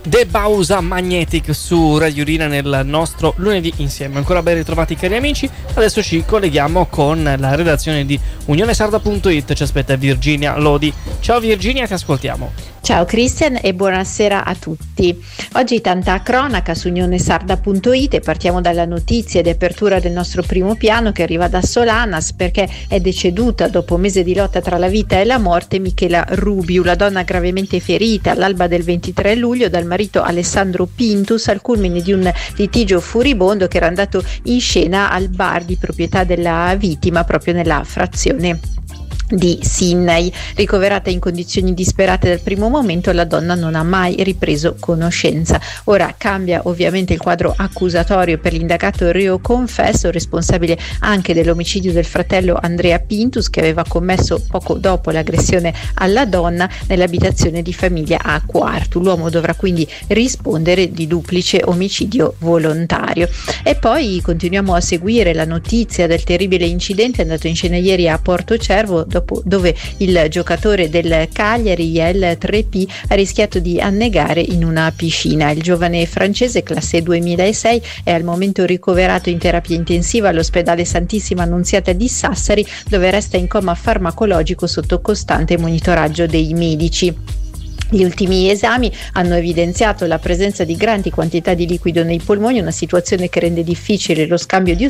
The Bausa Magnetic su Radio Rina nel nostro lunedì insieme. Ancora ben ritrovati cari amici. Adesso ci colleghiamo con la redazione di unionesarda.it. Ci aspetta Virginia Lodi. Ciao Virginia, ti ascoltiamo. Ciao Christian e buonasera a tutti. Oggi tanta cronaca su unionesarda.it e partiamo dalla notizia di apertura del nostro primo piano che arriva da Solanas, perché è deceduta dopo un mese di lotta tra la vita e la morte Michela Rubiu, la donna gravemente ferita all'alba del 23 luglio dal marito Alessandro Pintus al culmine di un litigio furibondo che era andato in scena al bar di proprietà della vittima proprio nella frazione di Sydney. Ricoverata in condizioni disperate dal primo momento, la donna non ha mai ripreso conoscenza. Ora cambia ovviamente il quadro accusatorio per l'indagato reo confesso, responsabile anche dell'omicidio del fratello Andrea Pintus, che aveva commesso poco dopo l'aggressione alla donna nell'abitazione di famiglia a Quartu. L'uomo dovrà quindi rispondere di duplice omicidio volontario. E poi continuiamo a seguire la notizia del terribile incidente andato in scena ieri a Portocervo, dove il giocatore del Cagliari, El 3P, ha rischiato di annegare in una piscina. Il giovane francese, classe 2006, è al momento ricoverato in terapia intensiva all'ospedale Santissima Annunziata di Sassari, dove resta in coma farmacologico sotto costante monitoraggio dei medici. Gli ultimi esami hanno evidenziato la presenza di grandi quantità di liquido nei polmoni, una situazione che rende difficile lo scambio di